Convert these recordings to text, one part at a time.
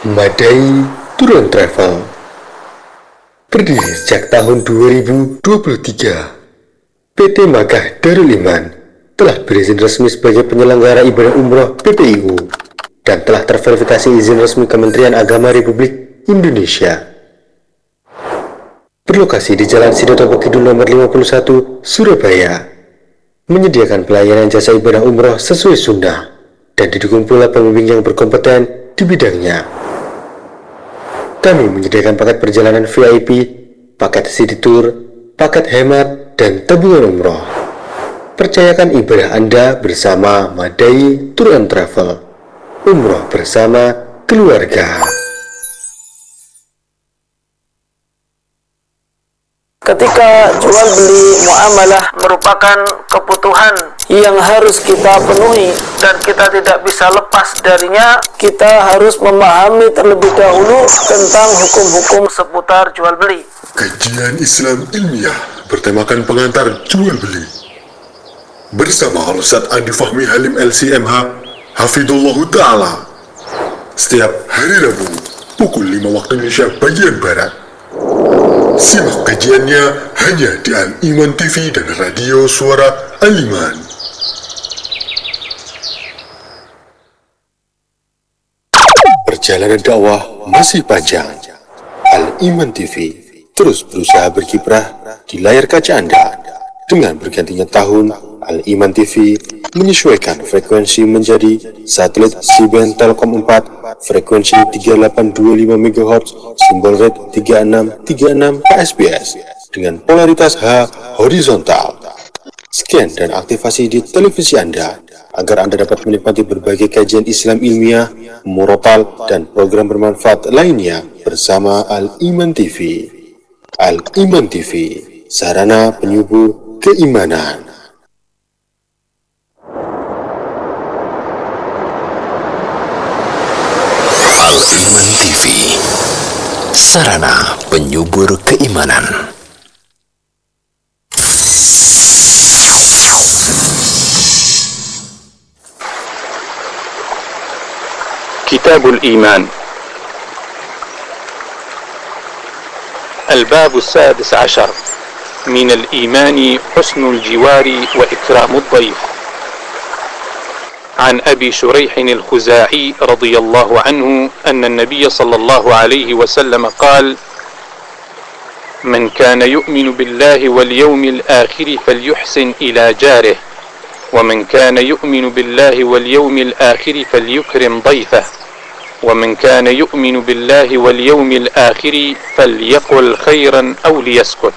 Madai Tour and Travel berdiri sejak tahun 2023. PT Makkah Darul Iman telah berizin resmi sebagai penyelenggara ibadah umroh PPIU dan telah terverifikasi izin resmi Kementerian Agama Republik Indonesia. Berlokasi di Jalan Sidoarjo Kidul nomor 51, Surabaya, menyediakan pelayanan jasa ibadah umroh sesuai sunnah dan didukung pula pembimbing yang berkompeten di bidangnya. Kami menyediakan paket perjalanan VIP, paket city tour, paket hemat, dan tabungan umroh. Percayakan ibadah Anda bersama Madai Tour and Travel. Umroh bersama keluarga. Ketika jual beli muamalah merupakan kebutuhan yang harus kita penuhi dan kita tidak bisa lepas darinya, kita harus memahami terlebih dahulu tentang hukum-hukum seputar jual beli. Kajian Islam ilmiah bertemakan pengantar jual beli bersama Ustaz Andi Fahmi Halim LCMH Hafidhullah Ta'ala setiap hari Rabu pukul 5 waktu Indonesia bagian Barat. Simak kajiannya hanya di Al-Iman TV dan Radio Suara Al-Iman. Perjalanan dakwah masih panjang. Al-Iman TV terus berusaha berkiprah di layar kaca Anda. Dengan bergantinya tahun, Al-Iman TV menyesuaikan frekuensi menjadi satelit C-band Telkom 4, frekuensi 3825 MHz, simbol rate 3636 KSBS dengan polaritas H horizontal. Scan dan aktivasi di televisi Anda agar Anda dapat menikmati berbagai kajian Islam ilmiah, murotal, dan program bermanfaat lainnya bersama Al-Iman TV. Al-Iman TV, sarana penyubur keimanan. Al-Iman TV, sarana penyubur keimanan. Kitabul Iman, الباب السادس عشر من الإيمان حسن الجوار وإكرام الضيف. عن أبي شريح الخزاعي رضي الله عنه أن النبي صلى الله عليه وسلم قال: من كان يؤمن بالله واليوم الآخر فليحسن إلى جاره، ومن كان يؤمن بالله واليوم الآخر فليكرم ضيفه، ومن كان يؤمن بالله واليوم الآخر فليقل خيرا أو ليسكت.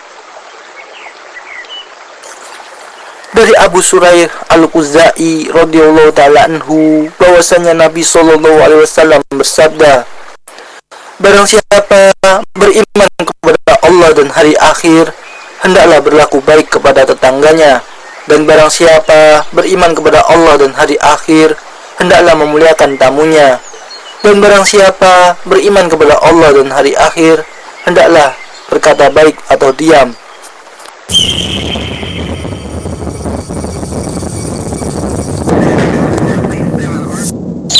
Dari Abu Shuraih Al-Khuzai radhiyallahu ta'ala anhu bahwasanya Nabi sallallahu alaihi wasallam bersabda, barang siapa beriman kepada Allah dan hari akhir, hendaklah berlaku baik kepada tetangganya, dan barang siapa beriman kepada Allah dan hari akhir, hendaklah memuliakan tamunya, dan barang siapa beriman kepada Allah dan hari akhir, hendaklah berkata baik atau diam.